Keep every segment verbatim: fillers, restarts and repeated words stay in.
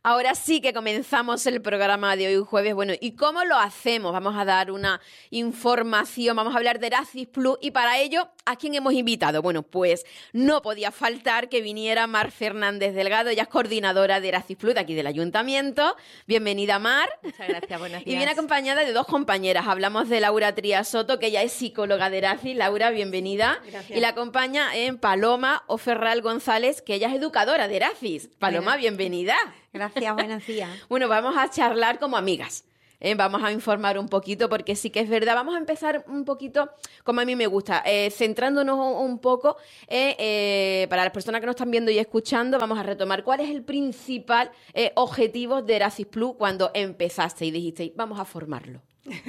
Ahora sí que comenzamos el programa de hoy jueves. Bueno, ¿y cómo lo hacemos? Vamos a dar una información, vamos a hablar de Erasmus Plus y para ello, ¿a quién hemos invitado? Bueno, pues no podía faltar que viniera Mar Fernández Delgado, ella es coordinadora de Erasmus Plus de aquí del Ayuntamiento. Bienvenida, Mar. Muchas gracias, buenos días. Y viene acompañada de dos compañeras. Hablamos de Laura Trías Soto, que ella es psicóloga de Erasmus. Laura, bienvenida. Gracias. Y la acompaña en Paloma Oferral González, que ella es educadora de Erasmus. Paloma, Bueno. bienvenida. Gracias, buenos días. Bueno, vamos a charlar como amigas. ¿eh? Vamos a informar un poquito porque sí que es verdad. Vamos a empezar un poquito, como a mí me gusta, eh, centrándonos un, un poco, eh, eh, para las personas que nos están viendo y escuchando, vamos a retomar cuál es el principal eh, objetivo de Erasmus Plus cuando empezaste y dijisteis, vamos a formarlo.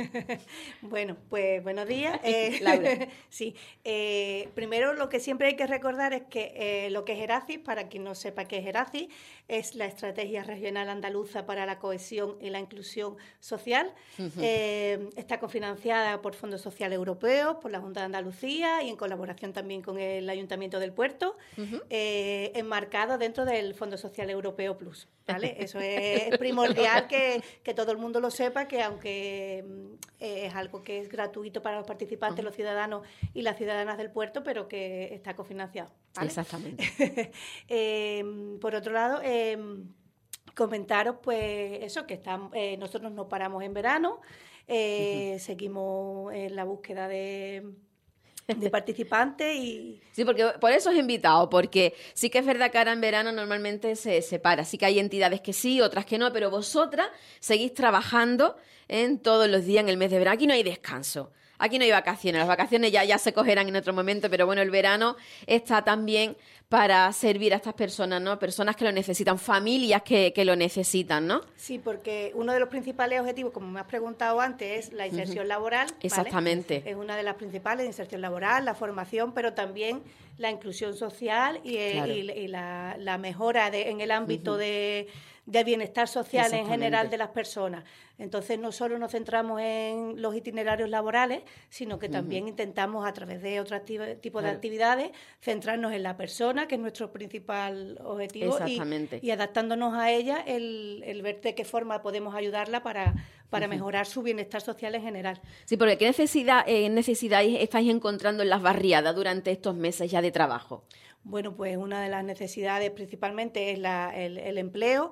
Bueno, pues buenos días. Eh, Laura. Sí, eh, primero lo que siempre hay que recordar es que eh, lo que es ERACIS, para quien no sepa qué es ERACIS, es la Estrategia Regional Andaluza para la Cohesión y la Inclusión Social. Uh-huh. eh, está cofinanciada por Fondos Social Europeos, por la Junta de Andalucía y en colaboración también con el Ayuntamiento del Puerto, uh-huh. eh, enmarcado dentro del Fondo Social Europeo Plus. ¿Vale? Eso es primordial que, que todo el mundo lo sepa, que aunque eh, es algo que es gratuito para los participantes, uh-huh. los ciudadanos y las ciudadanas del puerto, pero que está cofinanciado. ¿Vale? Exactamente. eh, por otro lado, eh, comentaros pues eso, que estamos, eh, nosotros no paramos en verano, eh, uh-huh. seguimos en la búsqueda de... de participantes y... Sí, porque por eso os he invitado, porque sí que es verdad que ahora en verano normalmente se separa, sí que hay entidades que sí, otras que no, pero vosotras seguís trabajando en todos los días en el mes de verano. Aquí no hay descanso, aquí no hay vacaciones, las vacaciones ya, ya se cogerán en otro momento, pero bueno, el verano está también para servir a estas personas, ¿no? Personas que lo necesitan, familias que, que lo necesitan, ¿no? Sí, porque uno de los principales objetivos, como me has preguntado antes, es la inserción uh-huh. laboral. ¿vale? Exactamente. Es una de las principales, la inserción laboral, la formación, pero también la inclusión social y, claro. y, y la, la mejora de, en el ámbito uh-huh. de, de bienestar social en general de las personas. Entonces, no solo nos centramos en los itinerarios laborales, sino que uh-huh. también intentamos, a través de otro activ- tipo claro. de actividades, centrarnos en la persona, que es nuestro principal objetivo, Exactamente. Y, y adaptándonos a ella, el, el ver de qué forma podemos ayudarla para, para uh-huh. mejorar su bienestar social en general. Sí, porque ¿qué necesidad, eh, necesidad estáis encontrando en las barriadas durante estos meses ya de trabajo? Bueno, pues una de las necesidades principalmente es la, el, el empleo,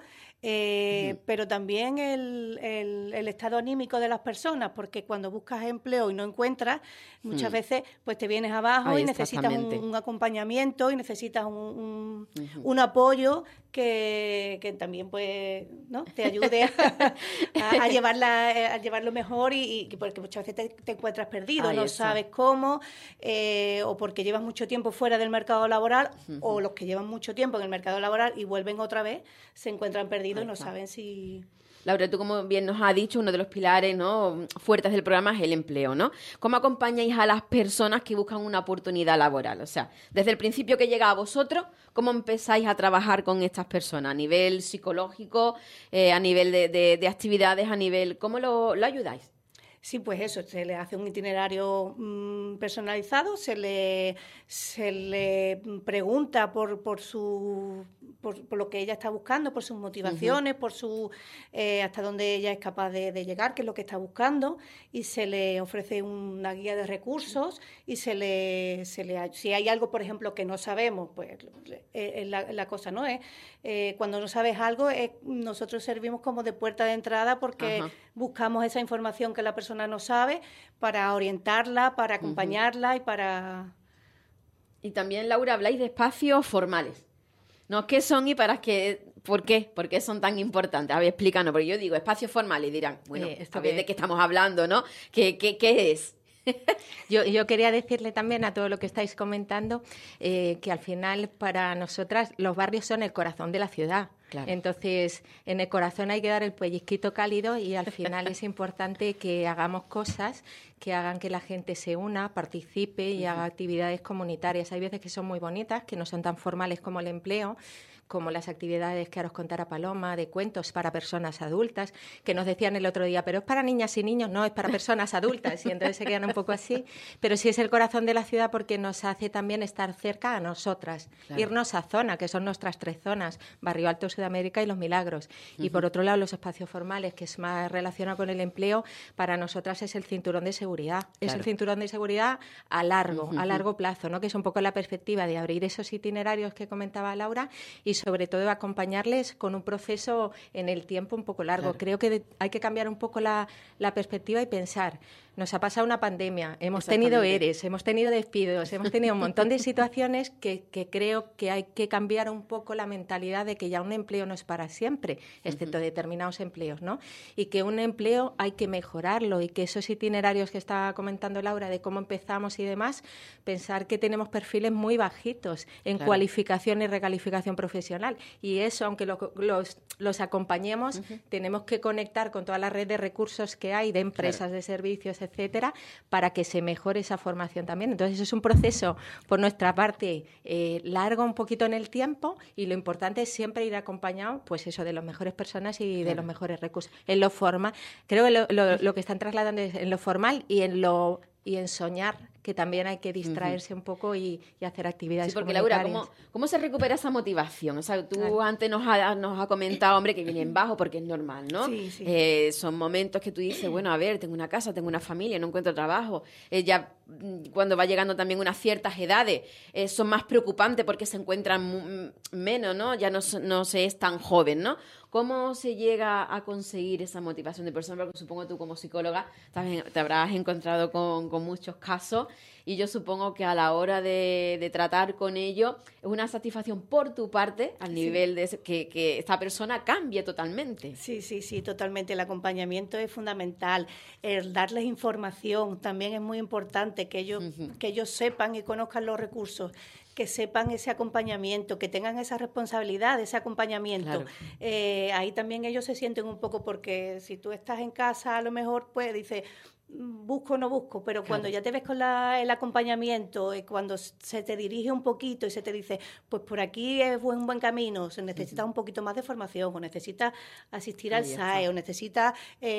eh, uh-huh. pero también el, el, el estado anímico de las personas, porque cuando buscas empleo y no encuentras, muchas uh-huh. veces pues te vienes abajo Ay, y necesitas un, un acompañamiento y necesitas un, un, uh-huh. un apoyo que, que también pues no te ayude a, a, a, llevarla, a llevarlo mejor y, y porque muchas veces te, te encuentras perdido, Ay, no eso. sabes cómo, eh, o porque llevas mucho tiempo fuera del mercado laboral, uh-huh. o los que llevan mucho tiempo en el mercado laboral y vuelven otra vez, se encuentran perdidos y no saben si... Laura, tú como bien nos has dicho, uno de los pilares, ¿no?, fuertes del programa es el empleo, ¿no? ¿Cómo acompañáis a las personas que buscan una oportunidad laboral? O sea, desde el principio que llega a vosotros, ¿cómo empezáis a trabajar con estas personas? A nivel psicológico, eh, a nivel de, de, de actividades, a nivel... ¿Cómo lo, lo ayudáis? Sí, pues eso, se le hace un itinerario mmm, personalizado, se le se le pregunta por por su por, por lo que ella está buscando, por sus motivaciones, uh-huh. por su eh, hasta dónde ella es capaz de, de llegar, qué es lo que está buscando, y se le ofrece una guía de recursos y se le se le si hay algo, por ejemplo, que no sabemos, pues eh, la, la cosa no es eh, cuando no sabes algo, eh, nosotros servimos como de puerta de entrada porque uh-huh. buscamos esa información que la persona no sabe, para orientarla, para acompañarla uh-huh. y para... Y también, Laura, habláis de espacios formales, ¿no? ¿Qué son y para qué? ¿Por qué? ¿Por qué son tan importantes? A ver, explícanos, porque yo digo espacios formales y dirán, bueno, eh, a ver que... de qué estamos hablando, ¿no? ¿Qué, qué, qué es? Yo, yo quería decirle también a todo lo que estáis comentando eh, que al final para nosotras los barrios son el corazón de la ciudad. Claro. Entonces, en el corazón hay que dar el pellizquito cálido y al final es importante que hagamos cosas que hagan que la gente se una, participe y uh-huh. haga actividades comunitarias. Hay veces que son muy bonitas, que no son tan formales como el empleo, como las actividades que ahora os contará Paloma, de cuentos para personas adultas, que nos decían el otro día, pero es para niñas y niños, no, es para personas adultas, y entonces se quedan un poco así, pero sí es el corazón de la ciudad porque nos hace también estar cerca a nosotras, claro. Irnos a zona, que son nuestras tres zonas, Barrio Alto, Sudamérica y Los Milagros. Uh-huh. Y por otro lado, los espacios formales, que es más relacionado con el empleo, para nosotras es el cinturón de seguridad. Claro. Es el cinturón de seguridad a largo, uh-huh. a largo plazo, ¿no? Que es un poco la perspectiva de abrir esos itinerarios que comentaba Laura y sobre todo acompañarles con un proceso en el tiempo un poco largo. Claro. Creo que de, hay que cambiar un poco la, la perspectiva y pensar, nos ha pasado una pandemia, hemos tenido ERES, hemos tenido despidos, hemos tenido un montón de situaciones que, que creo que hay que cambiar un poco la mentalidad de que ya un empleo no es para siempre, excepto uh-huh. determinados empleos, ¿no? Y que un empleo hay que mejorarlo y que esos itinerarios que estaba comentando Laura de cómo empezamos y demás, pensar que tenemos perfiles muy bajitos en claro. cualificación y recalificación profesional. Y eso, aunque lo, los, los acompañemos, uh-huh. tenemos que conectar con toda la red de recursos que hay, de empresas, claro. de servicios, etcétera, para que se mejore esa formación también. Entonces, es un proceso, por nuestra parte, eh, largo un poquito en el tiempo y lo importante es siempre ir acompañado, pues eso, de las mejores personas y claro. de los mejores recursos. En lo formal, creo que lo, lo, lo que están trasladando es en lo formal y en lo y en soñar, que también hay que distraerse uh-huh. un poco y, y hacer actividades. Sí, porque Laura, ¿cómo, ¿cómo se recupera esa motivación? O sea, tú claro. antes nos has nos ha comentado, hombre, que viene en bajo porque es normal, ¿no? Sí, sí. Eh, son momentos que tú dices, bueno, a ver, tengo una casa, tengo una familia, no encuentro trabajo. Eh, ya cuando va llegando también unas ciertas edades, eh, son más preocupantes porque se encuentran m- menos, ¿no? Ya no, no se es tan joven, ¿no? ¿Cómo se llega a conseguir esa motivación de persona? Porque supongo tú como psicóloga te, te habrás encontrado con, con muchos casos y yo supongo que a la hora de, de tratar con ello es una satisfacción por tu parte al nivel sí. de ese, que, que esta persona cambie totalmente. Sí, sí, sí, totalmente. El acompañamiento es fundamental. El darles información también es muy importante, que ellos, uh-huh. que ellos sepan y conozcan los recursos, que sepan ese acompañamiento, que tengan esa responsabilidad de ese acompañamiento. Claro. Eh, ahí también ellos se sienten un poco, porque si tú estás en casa, a lo mejor, pues, dices, busco o no busco, pero claro. cuando ya te ves con la, el acompañamiento, y cuando se te dirige un poquito y se te dice, pues por aquí es un buen camino, se necesita uh-huh. un poquito más de formación, o necesitas asistir Ahí al S A E, está. o necesitas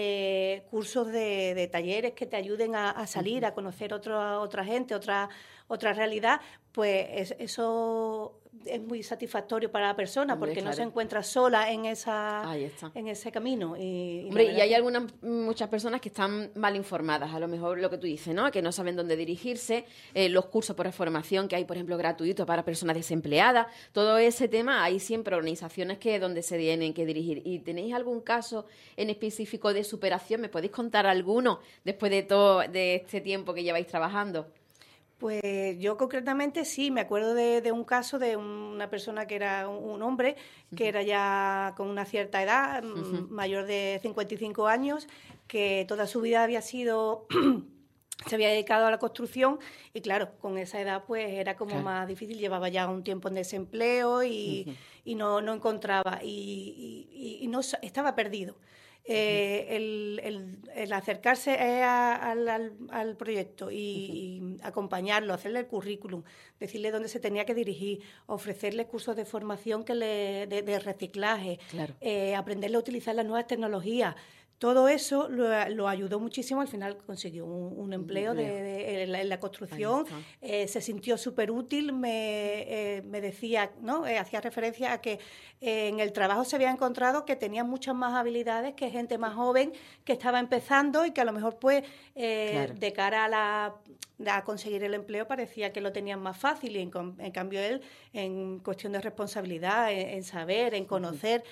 eh, cursos de, de talleres que te ayuden a, a salir, uh-huh. a conocer otro, otra gente, otra, otra realidad, pues es, eso es muy satisfactorio para la persona. Hombre, porque claro. no se encuentra sola en esa en ese camino. Y, y, Hombre, y hay algunas muchas personas que están mal informadas, a lo mejor lo que tú dices, ¿no? Que no saben dónde dirigirse, eh, los cursos por formación que hay, por ejemplo, gratuitos para personas desempleadas, todo ese tema, hay siempre organizaciones que donde se tienen que dirigir. ¿Y tenéis algún caso en específico de superación? ¿Me podéis contar alguno después de todo de este tiempo que lleváis trabajando? Pues yo concretamente sí, me acuerdo de, de un caso de una persona que era un, un hombre, que uh-huh. era ya con una cierta edad, uh-huh. mayor de cincuenta y cinco años, que toda su vida había sido... se había dedicado a la construcción y claro, con esa edad pues era como claro. más difícil, llevaba ya un tiempo en desempleo y, uh-huh. y no, no encontraba y, y, y no estaba perdido. Eh, el, el, el acercarse a, al, al, al proyecto y, uh-huh. y acompañarlo, hacerle el currículum, decirle dónde se tenía que dirigir, ofrecerle cursos de formación que le, de, de reciclaje, claro. eh, aprenderle a utilizar las nuevas tecnologías. Todo eso lo, lo ayudó muchísimo. Al final consiguió un, un empleo de, de, en, la, en la construcción. Eh, se sintió súper útil. Me, eh, me decía, ¿no? Eh, hacía referencia a que eh, en el trabajo se había encontrado que tenía muchas más habilidades que gente más joven que estaba empezando y que a lo mejor, pues, eh, claro. de cara a, la, a conseguir el empleo parecía que lo tenían más fácil. Y en, en cambio él, en cuestión de responsabilidad, en, en saber, en conocer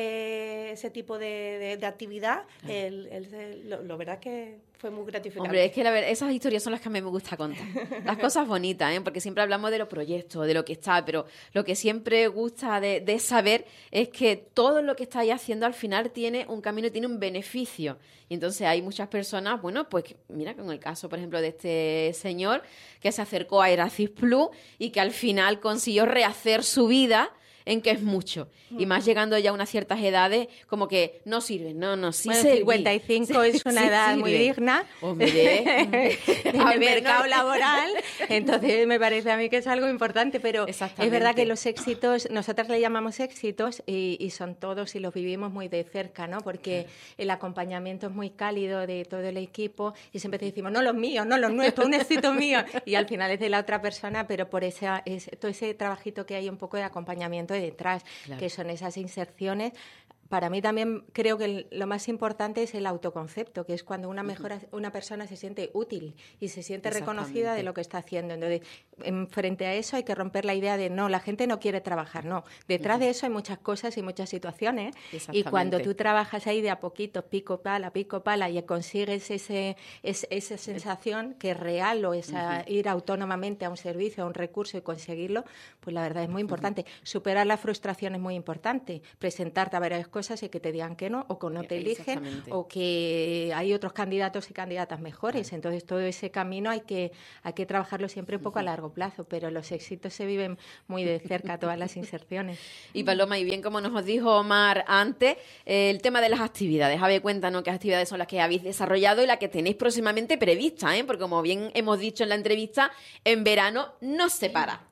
eh, ese tipo de, de, de actividad, El, el, lo, lo verdad que fue muy gratificante. Hombre, es que la verdad, esas historias son las que a mí me gusta contar. Las cosas bonitas, ¿eh? Porque siempre hablamos de los proyectos, de lo que está, pero lo que siempre gusta de, de saber es que todo lo que estáis haciendo al final tiene un camino, tiene un beneficio. Y entonces hay muchas personas, bueno, pues mira, con el caso, por ejemplo, de este señor que se acercó a Erasis Plus y que al final consiguió rehacer su vida en que es mucho. Y más llegando ya a unas ciertas edades, como que no sirve, no, no, sí bueno, sirve. cincuenta y cinco es una sí edad sirve. muy digna Hombre, en el mercado no... laboral, entonces me parece a mí que es algo importante, pero es verdad que los éxitos, nosotras le llamamos éxitos y, y son todos y los vivimos muy de cerca, ¿no? Porque claro. el acompañamiento es muy cálido de todo el equipo y siempre te decimos, no los míos, no los nuestros, un éxito mío, y al final es de la otra persona, pero por esa, es, todo ese trabajito que hay un poco de acompañamiento detrás, claro. que son esas inserciones. Para mí también creo que el, lo más importante es el autoconcepto, que es cuando una, mejora, una persona se siente útil y se siente reconocida de lo que está haciendo. Entonces, en, frente a eso hay que romper la idea de no, la gente no quiere trabajar, no. Detrás uh-huh. de eso hay muchas cosas y muchas situaciones y cuando tú trabajas ahí de a poquito, pico pala, pico pala y consigues ese, ese, esa sensación que es real o esa, uh-huh. ir autónomamente a un servicio, a un recurso y conseguirlo, pues la verdad es muy importante. Uh-huh. Superar la frustración es muy importante, presentarte a varias cosas y que te digan que no, o que no te eligen, o que hay otros candidatos y candidatas mejores. Claro. Entonces, todo ese camino hay que, hay que trabajarlo siempre un poco a largo plazo, pero los éxitos se viven muy de cerca, todas las inserciones. Y Paloma, y bien como nos dijo Omar antes, eh, el tema de las actividades. A ver, cuéntanos qué actividades son las que habéis desarrollado y las que tenéis próximamente previstas, ¿eh? Porque como bien hemos dicho en la entrevista, en verano no se para.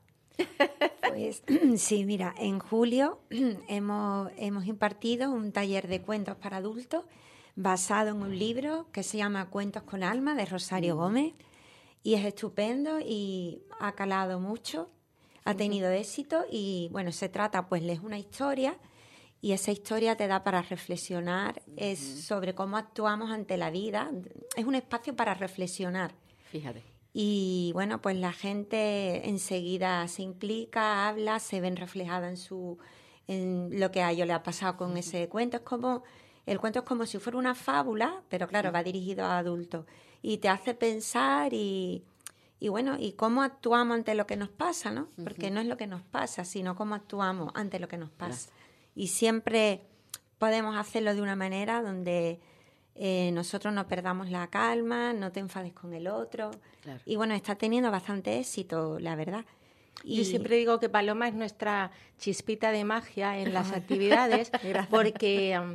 Pues sí, mira, en julio hemos, hemos impartido un taller de cuentos para adultos basado en un libro que se llama Cuentos con Alma, de Rosario Gómez, y es estupendo y ha calado mucho, ha tenido éxito y, bueno, se trata, pues lees una historia y esa historia te da para reflexionar es sobre cómo actuamos ante la vida, es un espacio para reflexionar. Fíjate. Y bueno, pues la gente enseguida se implica, habla, se ven reflejadas en su en lo que a ellos le ha pasado con ese cuento. Es como, el cuento es como si fuera una fábula, pero claro, va dirigido a adultos. Y te hace pensar y, y bueno, y cómo actuamos ante lo que nos pasa, ¿no? Porque no es lo que nos pasa, sino cómo actuamos ante lo que nos pasa. Y siempre podemos hacerlo de una manera donde Eh, nosotros no perdamos la calma, no te enfades con el otro. Claro. Y bueno, está teniendo bastante éxito, la verdad. Y yo siempre digo que Paloma es nuestra chispita de magia en las actividades, porque um,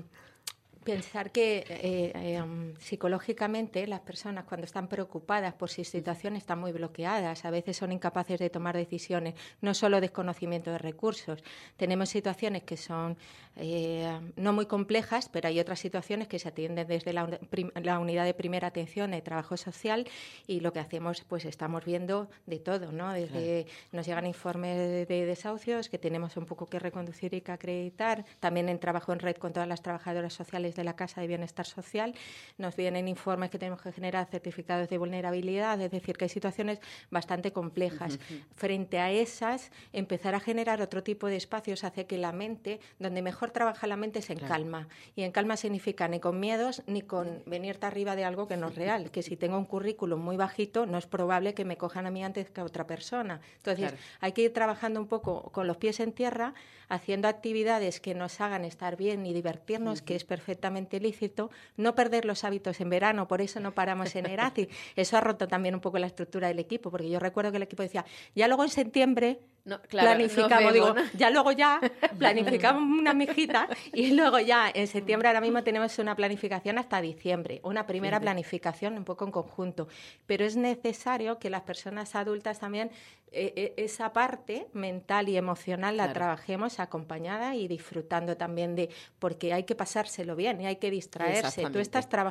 pensar que eh, eh, um, psicológicamente las personas cuando están preocupadas por sus situaciones están muy bloqueadas, a veces son incapaces de tomar decisiones, no solo desconocimiento de recursos. Tenemos situaciones que son eh, no muy complejas, pero hay otras situaciones que se atienden desde la, prim, la unidad de primera atención de trabajo social y lo que hacemos, pues estamos viendo de todo, ¿no? Desde claro. Nos llegan informes de, de desahucios que tenemos un poco que reconducir y que acreditar, también en trabajo en red con todas las trabajadoras sociales de la Casa de Bienestar Social, nos vienen informes que tenemos que generar certificados de vulnerabilidad, es decir, que hay situaciones bastante complejas. Uh-huh. Frente a esas, empezar a generar otro tipo de espacios hace que la mente, donde mejor trabaja la mente es en claro. calma, y en calma significa ni con miedos ni con venirte arriba de algo que no es real, que si tengo un currículum muy bajito no es probable que me cojan a mí antes que a otra persona. Entonces, claro. hay que ir trabajando un poco con los pies en tierra, haciendo actividades que nos hagan estar bien y divertirnos, uh-huh. que es perfectamente lícito, no perder los hábitos en verano, por eso no paramos en Erazi. Eso ha roto también un poco la estructura del equipo, porque yo recuerdo que el equipo decía, ya luego en septiembre no, claro, planificamos, vemos, digo, ¿no? ya luego ya planificamos una mijita y luego ya en septiembre ahora mismo tenemos una planificación hasta diciembre, una primera sí, planificación un poco en conjunto, pero es necesario que las personas adultas también eh, esa parte mental y emocional la claro. trabajemos acompañada y disfrutando también de, porque hay que pasárselo bien y hay que distraerse. Tú estás traba-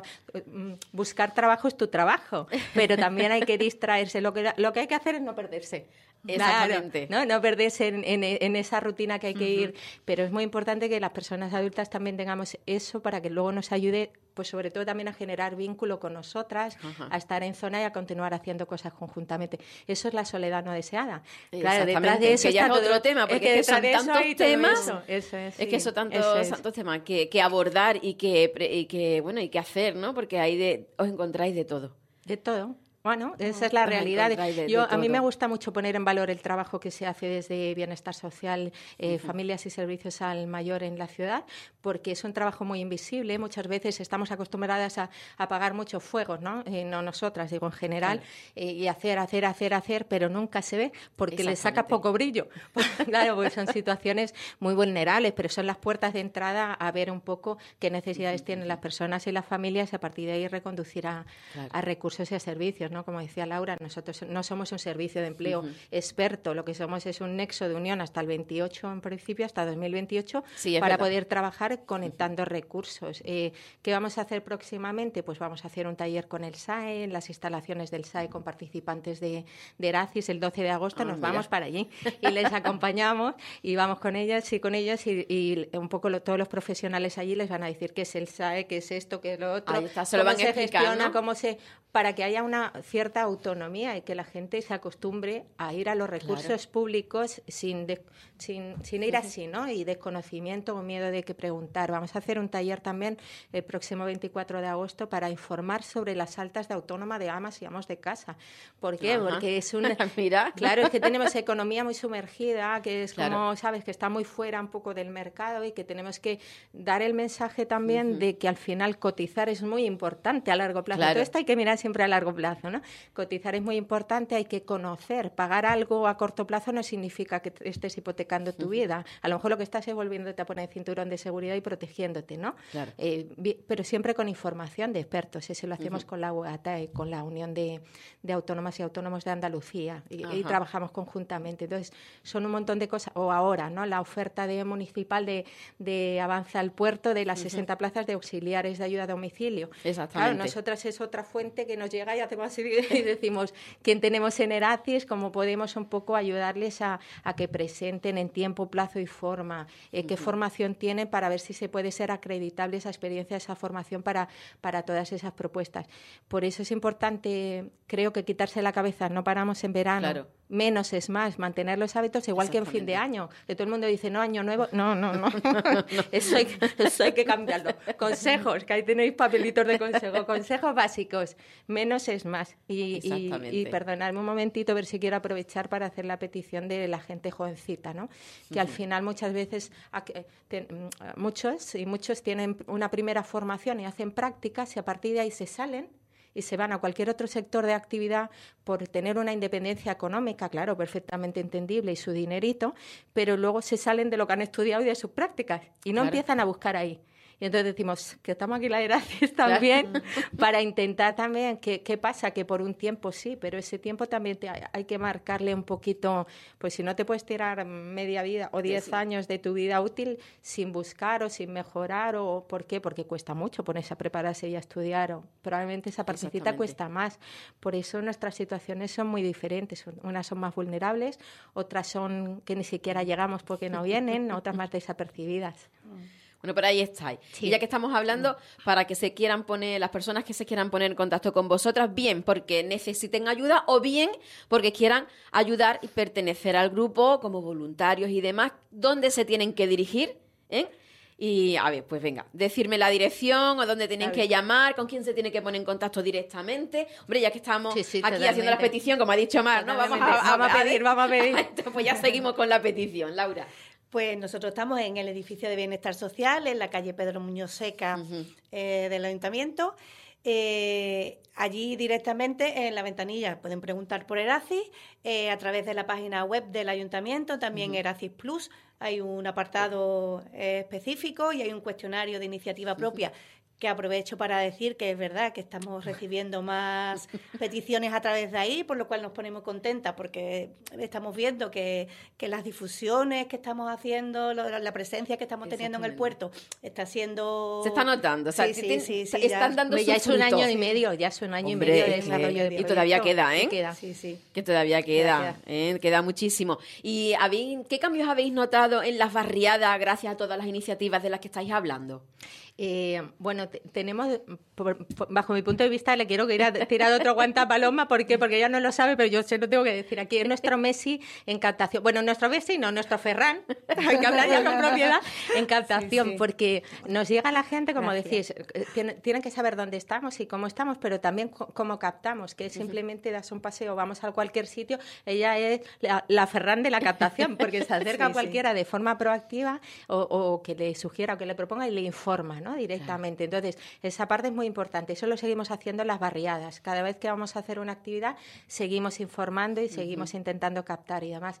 buscar trabajo es tu trabajo, pero también hay que distraerse. Lo que, lo que hay que hacer es no perderse. Exactamente. Claro, ¿no? no perderse en, en, en esa rutina que hay que uh-huh. ir, pero es muy importante que las personas adultas también tengamos eso para que luego nos ayude, pues sobre todo también a generar vínculo con nosotras, uh-huh. a estar en zona y a continuar haciendo cosas conjuntamente. Eso es la soledad no deseada. Claro, detrás de eso que ya está es otro todo, tema, porque es que, que son tantos temas, eso. Eso es, sí. es que son tantos, eso es. tantos temas que, que abordar y que, y que bueno y que hacer, ¿no? Porque ahí de, os encontráis de todo. De todo. Bueno, esa es la Os realidad. encontráis de- Yo, de a mí me todo. gusta mucho poner en valor el trabajo que se hace desde Bienestar Social, eh, uh-huh. Familias y Servicios al Mayor en la ciudad, porque es un trabajo muy invisible. Muchas veces estamos acostumbradas a apagar muchos fuegos, ¿no? Eh, no nosotras, digo en general, claro. eh, y hacer, hacer, hacer, hacer, pero nunca se ve porque le saca poco brillo. Claro, pues son situaciones muy vulnerables, pero son las puertas de entrada a ver un poco qué necesidades uh-huh. tienen las personas y las familias y a partir de ahí reconducir a, claro. a recursos y a servicios, ¿no? Como decía Laura, nosotros no somos un servicio de empleo uh-huh. experto, lo que somos es un nexo de unión hasta el veintiocho, en principio, hasta dos mil veintiocho, sí, para verdad. poder trabajar conectando uh-huh. recursos. Eh, ¿Qué vamos a hacer próximamente? Pues vamos a hacer un taller con el S A E, en las instalaciones del S A E con participantes de, de Eracis, el doce de agosto, ah, nos mira. vamos para allí y les acompañamos y vamos con ellas y con ellas y, y un poco lo, todos los profesionales allí les van a decir qué es el S A E, qué es esto, qué es lo otro, ahí está, se lo van se explicando, gestiona, cómo se... para que haya una cierta autonomía y que la gente se acostumbre a ir a los recursos claro. públicos sin, de, sin, sin ir así, ¿no? Y desconocimiento o miedo de que preguntar. Vamos a hacer un taller también el próximo veinticuatro de agosto para informar sobre las altas de autónoma de amas y amos de casa. ¿Por qué? Ajá. Porque es un... Mira. Claro, es que tenemos economía muy sumergida, que es claro. como, ¿sabes?, que está muy fuera un poco del mercado y que tenemos que dar el mensaje también uh-huh. de que al final cotizar es muy importante a largo plazo. Claro. Todo esto hay que mirar siempre a largo plazo, ¿no? Cotizar es muy importante, hay que conocer. Pagar algo a corto plazo no significa que estés hipotecando tu uh-huh. vida. A lo mejor lo que estás es volviéndote a poner el cinturón de seguridad y protegiéndote, ¿no? Claro. Eh, pero siempre con información de expertos. Eso lo hacemos uh-huh. con la U A T A, con la Unión de, de Autónomas y Autónomos de Andalucía y, y trabajamos conjuntamente. Entonces, son un montón de cosas. O ahora, ¿no? La oferta de municipal de, de Avanza al Puerto de las uh-huh. sesenta plazas de auxiliares de ayuda a domicilio. Exactamente. Claro, nosotras es otra fuente que nos llega y hacemos así y decimos quién tenemos en Eracis, cómo podemos un poco ayudarles a, a que presenten en tiempo, plazo y forma, eh, uh-huh. qué formación tienen para ver si se puede ser acreditable esa experiencia, esa formación para, para todas esas propuestas. Por eso es importante, creo que quitarse la cabeza, no paramos en verano. Claro. Menos es más, mantener los hábitos igual que en fin de año. Que todo el mundo dice, no, año nuevo. No, no, no. eso, hay que, eso hay que cambiarlo. Consejos, que ahí tenéis papelitos de consejo. Consejos básicos. Menos es más. Y, y, y perdonadme un momentito, a ver si quiero aprovechar para hacer la petición de la gente jovencita, ¿no? Que uh-huh. al final muchas veces ten, muchos y muchos tienen una primera formación y hacen prácticas y a partir de ahí se salen y se van a cualquier otro sector de actividad por tener una independencia económica, claro, perfectamente entendible, y su dinerito, pero luego se salen de lo que han estudiado y de sus prácticas y no claro. empiezan a buscar ahí. Y entonces decimos que estamos aquí la Eracis también claro. para intentar también, ¿qué, ¿qué pasa? Que por un tiempo sí, pero ese tiempo también te, hay que marcarle un poquito, pues si no te puedes tirar media vida o diez sí, sí. años de tu vida útil sin buscar o sin mejorar, o ¿por qué? Porque cuesta mucho ponerse a prepararse y a estudiar, o probablemente esa partecita cuesta más. Por eso nuestras situaciones son muy diferentes, unas son más vulnerables, otras son que ni siquiera llegamos porque no vienen, otras más desapercibidas. Bueno, por ahí estáis. Sí. Y ya que estamos hablando, para que se quieran poner, las personas que se quieran poner en contacto con vosotras, bien porque necesiten ayuda o bien porque quieran ayudar y pertenecer al grupo como voluntarios y demás, ¿dónde se tienen que dirigir? ¿Eh? Y, a ver, pues venga, decirme la dirección, o dónde tienen que llamar, con quién se tiene que poner en contacto directamente. Hombre, ya que estamos sí, sí, aquí totalmente. haciendo la petición, como ha dicho Mar, ¿no? Vamos a, a, vamos a pedir, vamos a pedir. Pues ya seguimos con la petición, Laura. Pues nosotros estamos en el edificio de Bienestar Social, en la calle Pedro Muñoz Seca uh-huh. eh, del Ayuntamiento. Eh, allí directamente en la ventanilla pueden preguntar por Eracis, eh, a través de la página web del Ayuntamiento, también uh-huh. Eracis Plus. Hay un apartado eh, específico y hay un cuestionario de iniciativa propia. Uh-huh. Que aprovecho para decir que es verdad que estamos recibiendo más peticiones a través de ahí, por lo cual nos ponemos contentas porque estamos viendo que, que las difusiones que estamos haciendo, lo, la presencia que estamos teniendo en el puerto está siendo... Se está notando, o sea, sí, sí, sí, sí, están ya. dando ya su es un año y medio, ya es un año Hombre, y medio de desarrollo eh, de y todavía queda, ¿eh? Queda. Sí, sí. Que todavía queda, ¿eh? Queda muchísimo. ¿Y habéis, qué cambios habéis notado en las barriadas gracias a todas las iniciativas de las que estáis hablando? Eh, bueno, Bueno, te, tenemos, por, por, bajo mi punto de vista, le quiero ir a tirar otro guante a Paloma, ¿por qué? Porque ella no lo sabe, pero yo se lo tengo que decir aquí. Es nuestro Messi en captación. Bueno, nuestro Messi, no, nuestro Ferran, hay que hablar ya con propiedad, en captación, sí, sí. Porque nos llega la gente, como Gracias. decís, tienen, tienen que saber dónde estamos y cómo estamos, pero también cómo captamos, que simplemente das un paseo, vamos a cualquier sitio, ella es la, la Ferran de la captación, porque se acerca sí, a cualquiera sí. de forma proactiva o, o que le sugiera o que le proponga y le informa, ¿no? Directamente. Claro. Entonces, esa parte es muy importante. Eso lo seguimos haciendo en las barriadas. Cada vez que vamos a hacer una actividad, seguimos informando y seguimos uh-huh. intentando captar y demás.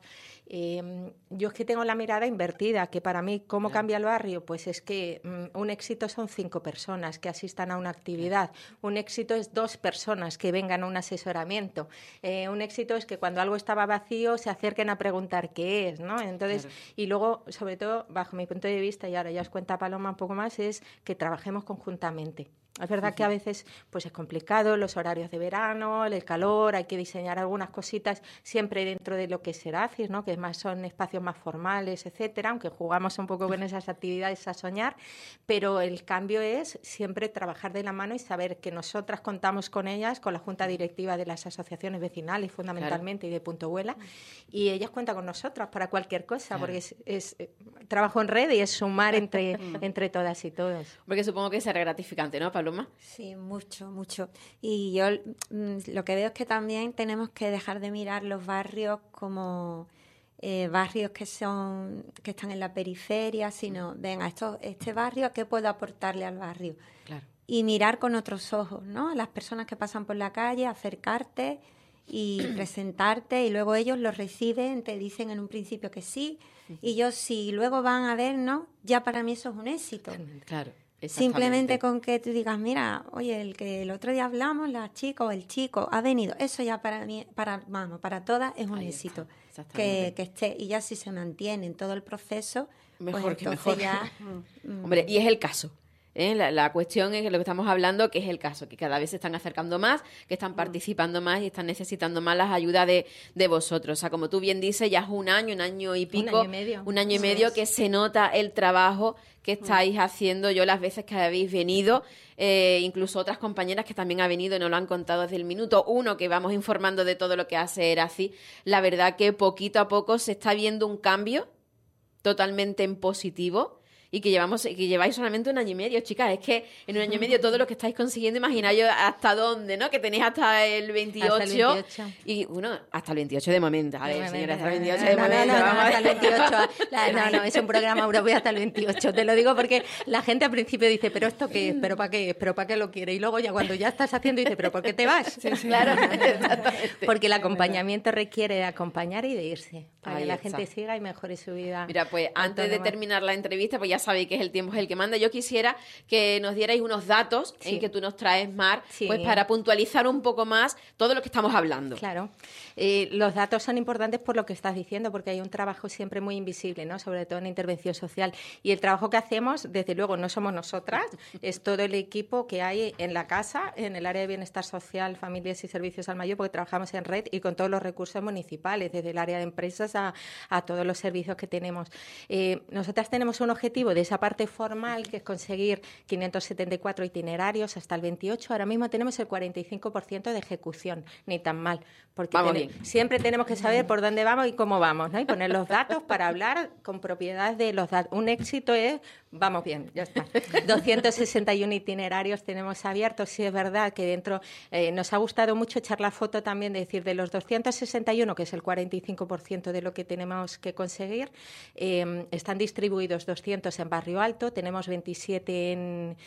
Eh, yo es que tengo la mirada invertida, que para mí, ¿cómo claro. cambia el barrio? Pues es que um, un éxito son cinco personas que asistan a una actividad. Claro. Un éxito es dos personas que vengan a un asesoramiento. Eh, un éxito es que cuando algo estaba vacío se acerquen a preguntar qué es, ¿no? Entonces, claro. y luego, sobre todo, bajo mi punto de vista, y ahora ya os cuenta Paloma un poco más, es que trabajemos conjuntamente. Es verdad que a veces pues es complicado, los horarios de verano, el calor, hay que diseñar algunas cositas siempre dentro de lo que es Seracis, ¿no? Que más son espacios más formales, etcétera, aunque jugamos un poco con esas actividades a soñar, pero el cambio es siempre trabajar de la mano y saber que nosotras contamos con ellas, con la junta directiva de las asociaciones vecinales fundamentalmente claro. y de Punto Vuela, y ellas cuentan con nosotras para cualquier cosa, claro. porque es, es trabajo en red y es sumar entre, entre todas y todos. Porque supongo que será gratificante, ¿no, Pablo? Sí, mucho, mucho. Y yo mm, lo que veo es que también tenemos que dejar de mirar los barrios como eh, barrios que son que están en la periferia, sino, venga, esto, este barrio, ¿qué puedo aportarle al barrio? Claro. Y mirar con otros ojos, ¿no? Las personas que pasan por la calle, acercarte y presentarte, y luego ellos lo reciben, te dicen en un principio que sí, y ellos si luego van a vernos, ya para mí eso es un éxito. Claro. Simplemente con que tú digas, mira, oye, el que el otro día hablamos, la chica o el chico ha venido, eso ya para mí, para vamos, para todas es un Ahí éxito que, que esté, y ya si se mantiene en todo el proceso, mejor pues que entonces mejor. Ya, mm. Hombre, y es el caso. ¿Eh? La, la cuestión es lo que estamos hablando, que es el caso, que cada vez se están acercando más, que están participando más y están necesitando más las ayudas de, de vosotros. O sea, como tú bien dices, ya es un año, un año y pico, un año y medio, un año y medio que se nota el trabajo que estáis haciendo. Yo las veces que habéis venido, eh, incluso otras compañeras que también han venido y nos lo han contado desde el minuto uno, que vamos informando de todo lo que hace Eracis, la verdad que poquito a poco se está viendo un cambio totalmente en positivo. Y que llevamos, que lleváis solamente un año y medio, chicas. Es que en un año y medio todo lo que estáis consiguiendo, imaginaos hasta dónde, ¿no? Que tenéis hasta el veintiocho. Hasta el veintiocho. Y bueno, hasta el veintiocho de momento. A ver, de señora, hasta el veintiocho de no, momento. No, no, no, hasta el veintiocho. La, no, no, es un programa europeo hasta el veintiocho. Te lo digo porque la gente al principio dice, ¿pero esto qué es? ¿Pero para qué es? ¿Pero para qué lo quiere? Y luego ya cuando ya estás haciendo dice, ¿pero por qué te vas? Sí, sí. Claro, exactamente. Porque el acompañamiento requiere de acompañar y de irse. Para Ahí que la está. gente siga y mejore su vida. Mira, pues antes de terminar la entrevista, pues ya sabéis que es el tiempo es el que manda. Yo quisiera que nos dierais unos datos sí. en que tú nos traes, Mar, sí. pues para puntualizar un poco más todo lo que estamos hablando. Claro. Eh, los datos son importantes por lo que estás diciendo, porque hay un trabajo siempre muy invisible, ¿no? Sobre todo en intervención social. Y el trabajo que hacemos, desde luego, no somos nosotras, es todo el equipo que hay en la casa, en el área de bienestar social, familias y servicios al mayor, porque trabajamos en red y con todos los recursos municipales, desde el área de empresas a, a todos los servicios que tenemos. Eh, nosotras tenemos un objetivo de esa parte formal, que es conseguir quinientos setenta y cuatro itinerarios hasta el veintiocho. Ahora mismo tenemos el cuarenta y cinco por ciento de ejecución, ni tan mal, porque ten- siempre tenemos que saber por dónde vamos y cómo vamos, ¿no? Y poner los datos para hablar con propiedad de los datos. Un éxito es, vamos bien, ya está. doscientos sesenta y uno itinerarios tenemos abiertos. Sí, es verdad que dentro eh, nos ha gustado mucho echar la foto también de decir, de los doscientos sesenta y uno, que es el cuarenta y cinco por ciento de lo que tenemos que conseguir, eh, están distribuidos doscientos en Barrio Alto, tenemos veintisiete en,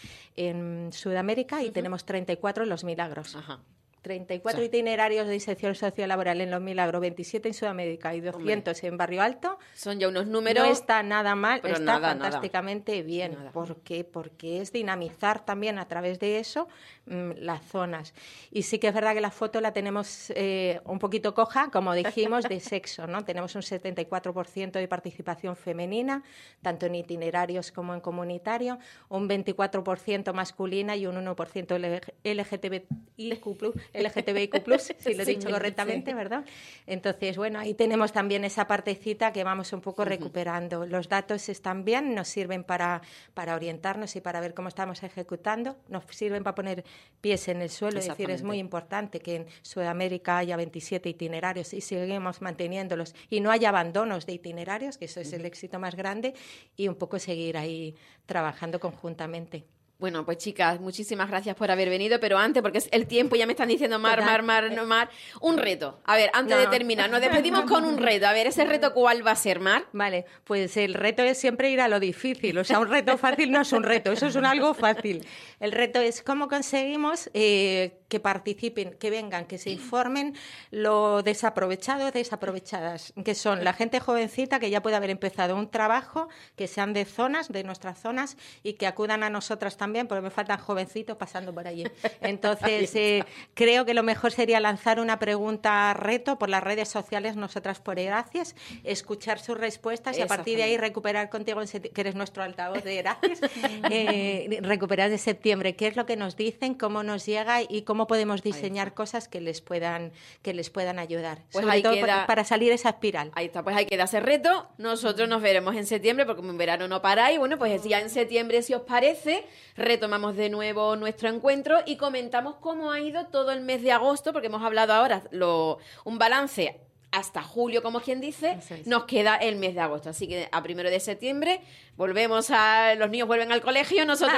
en Sudamérica y uh-huh. tenemos treinta y cuatro en Los Milagros. Ajá. treinta y cuatro o sea, itinerarios de inserción sociolaboral en Los Milagros, veintisiete en Sudamérica y doscientos hombre, en Barrio Alto. Son ya unos números. No está nada mal, está nada, fantásticamente nada. bien. Nada. ¿Por qué? Porque es dinamizar también a través de eso mmm, las zonas. Y sí que es verdad que la foto la tenemos eh, un poquito coja, como dijimos, de sexo, ¿no? Tenemos un setenta y cuatro por ciento de participación femenina, tanto en itinerarios como en comunitario, un veinticuatro por ciento masculina y un uno por ciento L G T B I Q plus. L G T B I Q plus, si lo he Sí, dicho correctamente, sí. ¿verdad? Entonces, bueno, ahí tenemos también esa partecita que vamos un poco recuperando. Los datos están bien, nos sirven para, para orientarnos y para ver cómo estamos ejecutando, nos sirven para poner pies en el suelo, es decir, es muy importante que en Sudamérica haya veintisiete itinerarios y seguimos manteniéndolos y no haya abandonos de itinerarios, que eso es el éxito más grande, y un poco seguir ahí trabajando conjuntamente. Bueno, pues chicas, muchísimas gracias por haber venido, pero antes, porque es el tiempo, ya me están diciendo Mar, Mar, Mar, no, Mar, un reto. A ver, antes No. de terminar, nos despedimos con un reto. A ver, ¿ese reto cuál va a ser, Mar? Vale, pues el reto es siempre ir a lo difícil, o sea, un reto fácil no es un reto, eso es un algo fácil. El reto es cómo conseguimos eh, que participen, que vengan, que se informen lo desaprovechado, desaprovechadas, que son la gente jovencita que ya puede haber empezado un trabajo, que sean de zonas, de nuestras zonas, y que acudan a nosotras también, porque me faltan jovencitos pasando por allí. Entonces, eh, creo que lo mejor sería lanzar una pregunta reto por las redes sociales, nosotras por Gracias, escuchar sus respuestas y a partir de ahí recuperar contigo, en seti- que eres nuestro altavoz de Gracias, eh, recuperar de septiembre qué es lo que nos dicen, cómo nos llega y cómo podemos diseñar cosas que les puedan, que les puedan ayudar. Pues Sobre ahí todo queda- para, para salir esa espiral. Ahí está, pues ahí queda ese reto. Nosotros nos veremos en septiembre, porque como en verano no paráis. Bueno, pues ya en septiembre, si os parece, retomamos de nuevo nuestro encuentro y comentamos cómo ha ido todo el mes de agosto, porque hemos hablado ahora lo, un balance hasta julio, como quien dice, Eso es. nos queda el mes de agosto. Así que a primero de septiembre volvemos a... Los niños vuelven al colegio, nosotros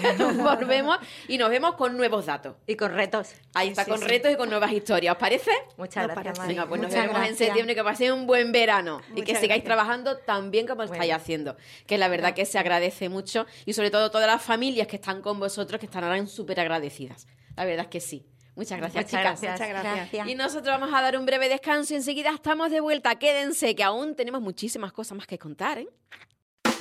volvemos y nos vemos con nuevos datos. Y con retos. Ahí está, Sí, con sí. retos y con nuevas historias. ¿Os parece? Muchas Nos gracias, parece. Mari. Venga, pues nos Muchas veremos en gracias. septiembre, que paséis un buen verano y que Muchas sigáis gracias. trabajando tan bien como estáis Bueno. haciendo, que la verdad que se agradece mucho y sobre todo todas las familias que están con vosotros que estarán súper agradecidas. La verdad es que sí. Muchas gracias, Muchas chicas. gracias. Muchas gracias. Gracias. Y nosotros vamos a dar un breve descanso y enseguida estamos de vuelta. Quédense, que aún tenemos muchísimas cosas más que contar, ¿eh?